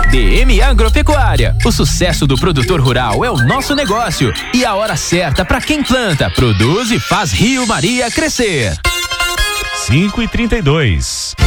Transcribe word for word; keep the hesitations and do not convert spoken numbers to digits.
D M Agropecuária. O sucesso do produtor rural é o nosso negócio e a hora certa para quem planta, produz e faz Rio Maria crescer. cinco e trinta e dois.